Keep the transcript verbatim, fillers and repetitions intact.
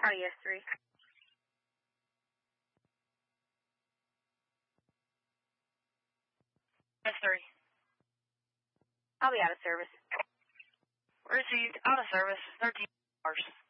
Hardy S three. S three. I'll be out of service. Received. Out of service. thirteen hours.